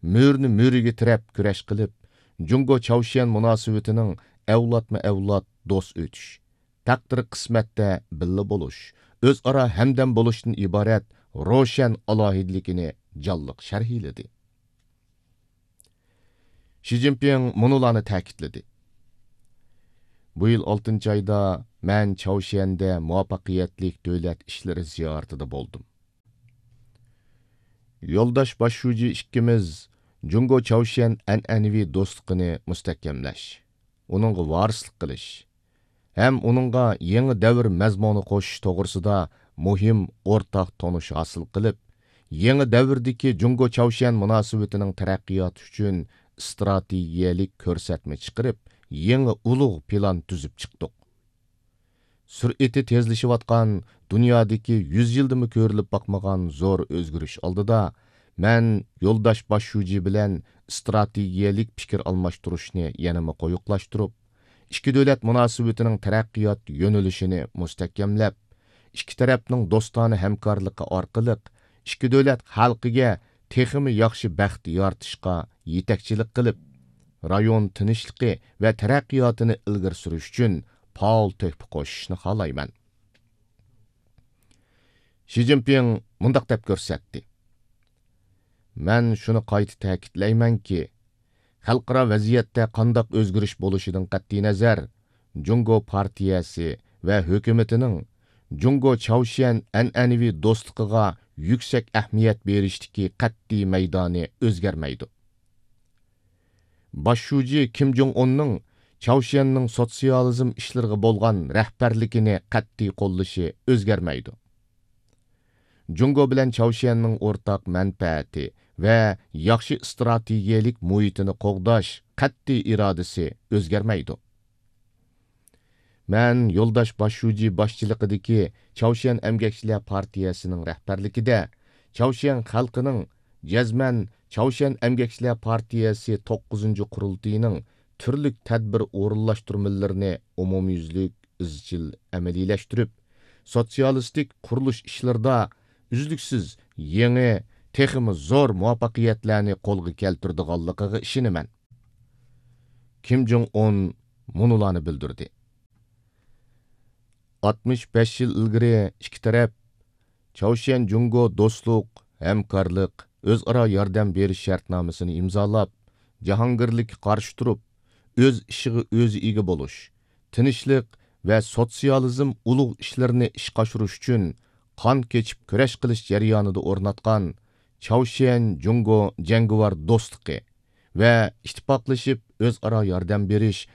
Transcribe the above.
mürni mürüge tirep küreş qilib, Jungo Çavşen münasebetining avlodma-avlod do'st o'tish, taqdiri qismatda billa bo'lish, o'zaro hamdam bo'lishdan iborat ro'shan alohidligini jonliq sharhladi. Xi Jinping munularni ta'kidladi. Bu yil 6-oyda men Çavşende muvaffaqiyatli davlat ishlari ziyoratida bo'ldim. Yo'ldosh boshlovchi ikkimiz Jungo Çavşen an'anaviy do'stligini mustahkamlash, uningga varislik qilish ham uningga yangi davr mazmuni qo'shish to'g'risida muhim o'rtaq tonish hosil qilib, yangi davrdagi Jungo Çavşen munosabatining taraqqiyoti uchun strategiyalik ko'rsatma chiqarib, yangi ulug' plan tuzib chiqdik. Sur'ati tezlashayotgan dunyodagi 100 yildimi ko'rilib boqmagan zo'r o'zgarish oldida men yo'ldosh boshlovchi bilan strategiyalik fikr almashtirishni yanama qo'yiqlashtirib, ikki davlat munosabatining taraqqiyot yo'nalishini mustahkamlab, ikki tarafning do'stona hamkorligi orqali ikki davlat xalqiga texmi yaxshi baxt yoritishga yetakchilik qilib, rayon tinchligi va taraqqiyotini ilgari surish uchun faol töhfa qo'shishni xohlayman. Xi Jinping mundaq deb ko'rsatdi. Men shuni qayta ta'kidlaymanki, xalqaro vaziyatda qandaq o'zgarish bo'lishidan qat'iy nazar, Jungo partiyasi va hukumatining Jungo Çavşen an'anaviy do'stligiga yuksak ahamiyat berishdagi qat'iy maydoni o'zgarmaydi. Boshlovchi Kim Jong Unning Çavşenning sotsializm ishlariga bo'lgan rahbarligini qat'iy qo'llashi o'zgarmaydi. Jungo bilan Çavşenning o'rtaq manfaati va yaxshi strategiyalik muhitini qo'g'dash qat'iy irodasi o'zgarmaydi. Men yo'ldosh boshlovchi boshchiligidagi Çavşen Emgakchilar partiyasining rahbarligida Çavşen xalqining jazman Çavşen Emgakchilar partiyasi 9-qurultiyining turli tadbir o'rinlashtirmalarini umumyuzlik izchil amaliylashtirib, sotsialistik qurilish ishlarida uzluksiz yangi texmi zo'r muvaffaqiyatlarni qo'lga keltirdiganligiga ishonaman. Kim Jong Un munularni bildirdi. 65 yil ilgari ikki taraf Çavşen Jungo do'stlik, hamkorlik, o'zaro yordam berish shartnomasini imzolab, jahongirlikka qarshi turib, o'z ishiga o'zi ega bo'lish, tinchlik va sotsializm ulug' ishlarini ishga oshirish uchun qon kechib kurash qilish jarayonida o'rnatgan Çavşen Jungo jangovar do'stligi va ittifoqlashib o'zaro yordam berish